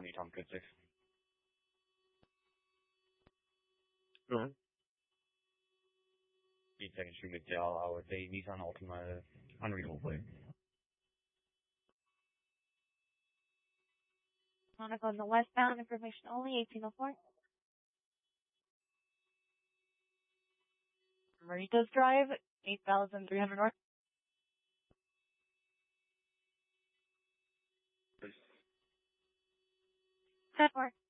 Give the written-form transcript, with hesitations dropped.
20 Tom Good 6. Go ahead. 8 Street McDowell, I would say Nissan Altima, unreadable plate. Monaco on the westbound, information only, 1804. Maritos Drive, 8,300 north. 10-4.